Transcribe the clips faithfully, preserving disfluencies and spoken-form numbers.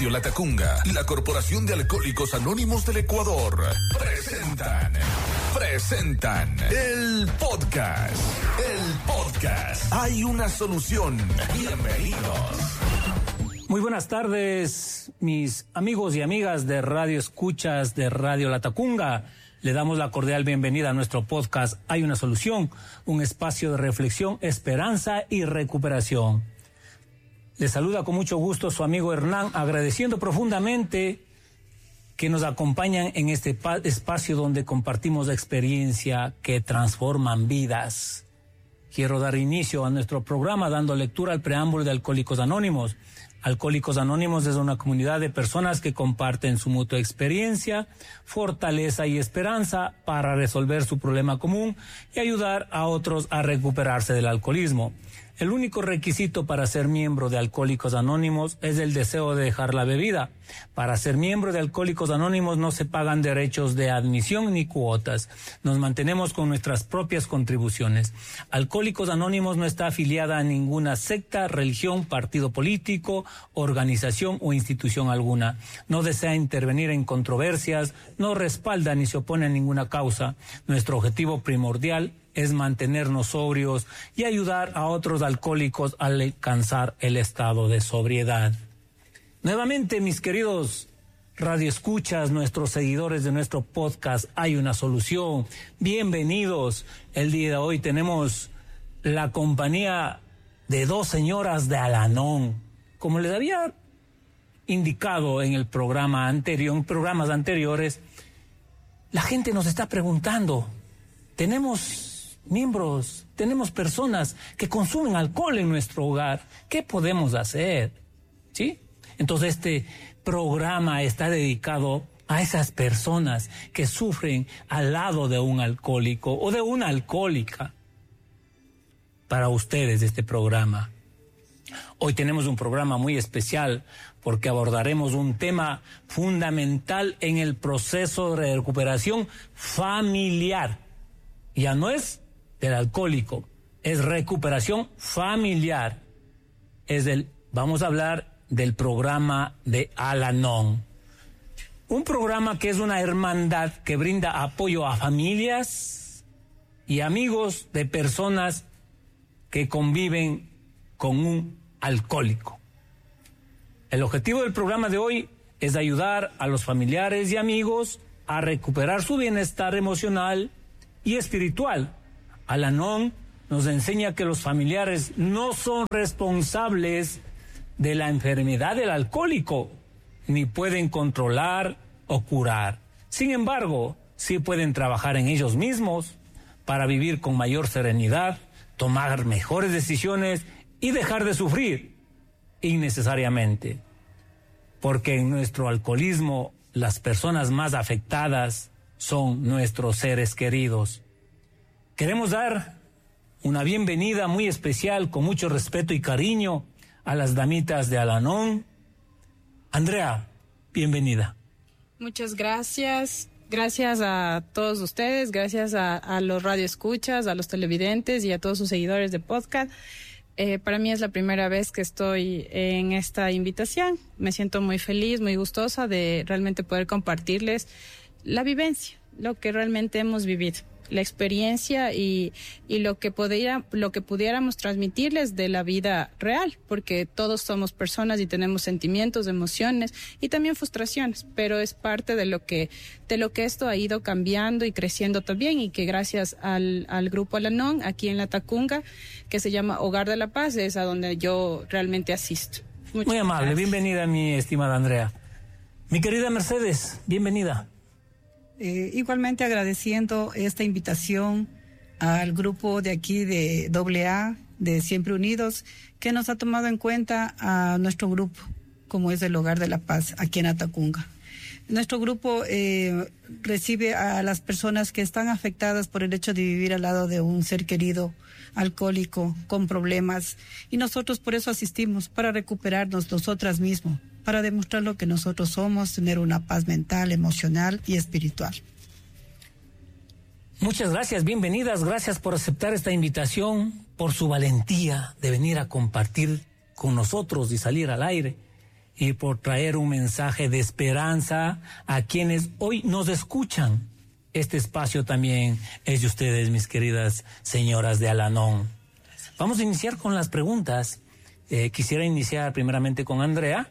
Radio Latacunga y la Corporación de Alcohólicos Anónimos del Ecuador presentan, presentan el podcast, el podcast. Hay una solución. Bienvenidos. Muy buenas tardes, mis amigos y amigas de Radio Escuchas de Radio Latacunga. Le damos la cordial bienvenida a nuestro podcast Hay una solución, un espacio de reflexión, esperanza y recuperación. Le saluda con mucho gusto su amigo Hernán, agradeciendo profundamente que nos acompañan en este espacio donde compartimos experiencia que transforman vidas. Quiero dar inicio a nuestro programa dando lectura al preámbulo de Alcohólicos Anónimos. Alcohólicos Anónimos es una comunidad de personas que comparten su mutua experiencia, fortaleza y esperanza para resolver su problema común y ayudar a otros a recuperarse del alcoholismo. El único requisito para ser miembro de Alcohólicos Anónimos es el deseo de dejar la bebida. Para ser miembro de Alcohólicos Anónimos no se pagan derechos de admisión ni cuotas. Nos mantenemos con nuestras propias contribuciones. Alcohólicos Anónimos no está afiliada a ninguna secta, religión, partido político, organización o institución alguna. No desea intervenir en controversias, no respalda ni se opone a ninguna causa. Nuestro objetivo primordial es mantenernos sobrios y ayudar a otros alcohólicos a alcanzar el estado de sobriedad. Nuevamente, mis queridos radioescuchas, nuestros seguidores de nuestro podcast Hay una solución, bienvenidos. El día de hoy tenemos la compañía de dos señoras de Al-Anon. Como les había indicado en el programa anterior, en programas anteriores, la gente nos está preguntando, tenemos miembros, tenemos personas que consumen alcohol en nuestro hogar, ¿qué podemos hacer? ¿Sí? Entonces este programa está dedicado a esas personas que sufren al lado de un alcohólico o de una alcohólica. Para ustedes este programa. Hoy tenemos un programa muy especial porque abordaremos un tema fundamental en el proceso de recuperación familiar. Ya no es del alcohólico, es recuperación familiar. Es del, vamos a hablar del programa de Al-Anon. Un programa que es una hermandad que brinda apoyo a familias y amigos de personas que conviven con un alcohólico. El objetivo del programa de hoy es ayudar a los familiares y amigos a recuperar su bienestar emocional y espiritual. Al-Anon nos enseña que los familiares no son responsables de la enfermedad del alcohólico, ni pueden controlar o curar. Sin embargo, sí pueden trabajar en ellos mismos para vivir con mayor serenidad, tomar mejores decisiones y dejar de sufrir innecesariamente. Porque en nuestro alcoholismo, las personas más afectadas son nuestros seres queridos. Queremos dar una bienvenida muy especial, con mucho respeto y cariño, a las damitas de Al-Anon. Andrea, bienvenida. Muchas gracias. Gracias a todos ustedes, gracias a, a los radioescuchas, a los televidentes y a todos sus seguidores de podcast. Eh, para mí es la primera vez que estoy en esta invitación. Me siento muy feliz, muy gustosa de realmente poder compartirles la vivencia, lo que realmente hemos vivido, la experiencia y, y lo que pudiera, lo que pudiéramos transmitirles de la vida real, porque todos somos personas y tenemos sentimientos, emociones y también frustraciones, pero es parte de lo que, de lo que esto ha ido cambiando y creciendo también, y que gracias al, al grupo Al-Anon aquí en Latacunga, que se llama Hogar de la Paz, es a donde yo realmente asisto. Muchas Muy amable, gracias. Bienvenida, mi estimada Andrea. Mi querida Mercedes, bienvenida. Eh, igualmente agradeciendo esta invitación al grupo de aquí de doble A, de Siempre Unidos, que nos ha tomado en cuenta a nuestro grupo, como es el Hogar de la Paz, aquí en Latacunga. Nuestro grupo eh, recibe a las personas que están afectadas por el hecho de vivir al lado de un ser querido alcohólico, con problemas, y nosotros por eso asistimos, para recuperarnos nosotras mismas, para demostrar lo que nosotros somos, tener una paz mental, emocional y espiritual. Muchas gracias, bienvenidas, gracias por aceptar esta invitación, por su valentía de venir a compartir con nosotros y salir al aire. y por traer un mensaje de esperanza a quienes hoy nos escuchan. Este espacio también es de ustedes, mis queridas señoras de Al-Anon. Vamos a iniciar con las preguntas. Eh, quisiera iniciar primeramente con Andrea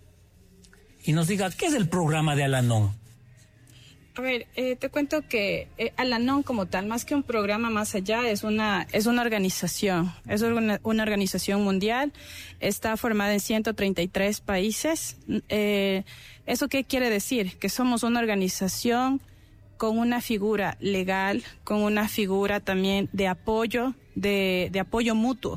y nos diga, ¿qué es el programa de Al-Anon? A ver, eh, te cuento que eh, Al-Anon como tal, más que un programa más allá, es una es una organización, es una, una organización mundial, está formada en ciento treinta y tres países. Eh, ¿Eso qué quiere decir? Que somos una organización con una figura legal, con una figura también de apoyo, de, de apoyo mutuo.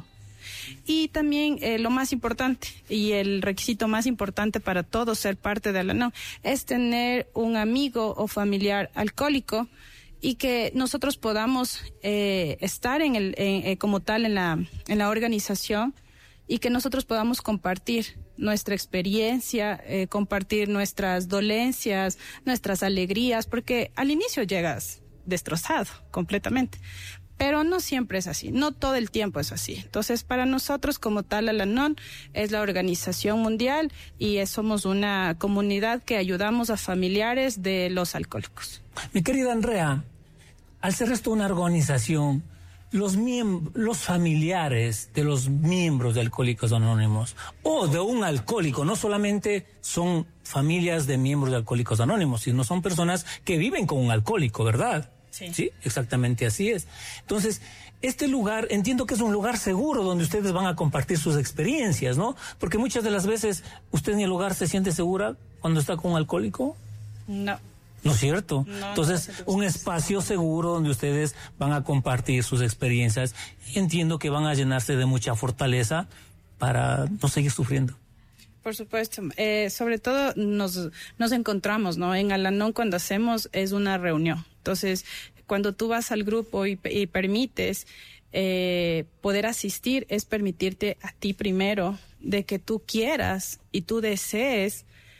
Y también eh, lo más importante y el requisito más importante para todos ser parte de Al-Anon es tener un amigo o familiar alcohólico y que nosotros podamos eh, estar en el en, eh, como tal en la en la organización y que nosotros podamos compartir nuestra experiencia, eh, compartir nuestras dolencias, nuestras alegrías, porque al inicio llegas destrozado completamente. Pero no siempre es así, no todo el tiempo es así. Entonces, para nosotros como tal, Al-Anon es la organización mundial y es, somos una comunidad que ayudamos a familiares de los alcohólicos. Mi querida Andrea, al ser esto una organización, los, miemb- los familiares de los miembros de Alcohólicos Anónimos o de un alcohólico no solamente son familias de miembros de Alcohólicos Anónimos, sino son personas que viven con un alcohólico, ¿verdad? Sí. Sí, exactamente así es. Entonces, este lugar, entiendo que es un lugar seguro donde ustedes van a compartir sus experiencias, ¿no? Porque muchas de las veces usted en el hogar se siente segura cuando está con un alcohólico. No. ¿No es cierto? No, Entonces, no, un espacio seguro donde ustedes van a compartir sus experiencias y entiendo que van a llenarse de mucha fortaleza para no seguir sufriendo. Por supuesto. Eh, sobre todo nos, nos encontramos, ¿no? En Al-Anon cuando hacemos es una reunión. Entonces, cuando tú vas al grupo y, y permites eh, poder asistir, es permitirte a ti primero de que tú quieras y tú desees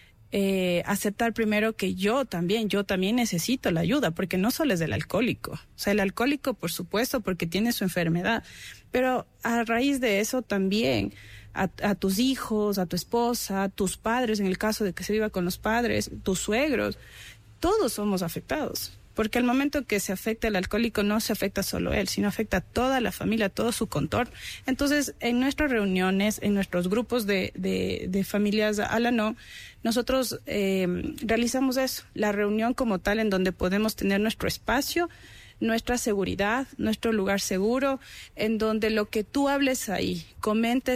eh, aceptar primero que yo también, yo también necesito la ayuda, porque no solo es del alcohólico. O sea, el alcohólico, por supuesto, porque tiene su enfermedad, pero a raíz de eso también a, a tus hijos, a tu esposa, a tus padres, en el caso de que se viva con los padres, tus suegros, todos somos afectados. Porque al momento que se afecta el alcohólico no se afecta solo él, sino afecta a toda la familia, a todo su contorno. Entonces, en nuestras reuniones, en nuestros grupos de, de, de familias Al-Anon, nosotros eh, realizamos eso, la reunión como tal en donde podemos tener nuestro espacio, nuestra seguridad, nuestro lugar seguro, en donde lo que tú hables ahí, comentes